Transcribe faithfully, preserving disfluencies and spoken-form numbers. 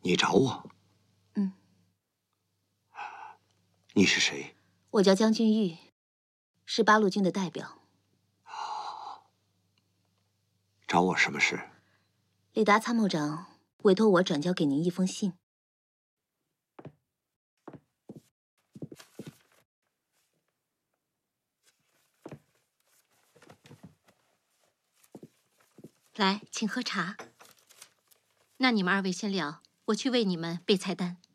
你找我？ 嗯。 你是谁？ 我叫江君玉，是八路军的代表。 找我什么事？ 李达参谋长委托我转交给您一封信。 来，请喝茶。那你们二位先聊，我去为你们备菜单。